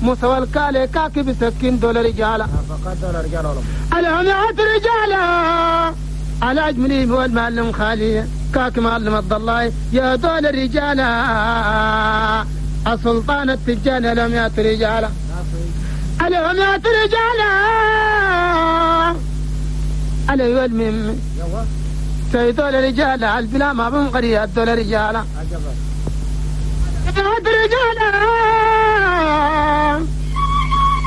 موسى والكالي كاكي بسكين دول رجالا فقط دول رجالا الهمات رجالا على أجملي هو المعلم خالي كاكي معلم الضلاي يا دول رجالا السلطان التجان الهمات رجالا الهمات رجالا على يولمي سيدول رجالا البلا ما بنقري دول رجالا الهمات رجالا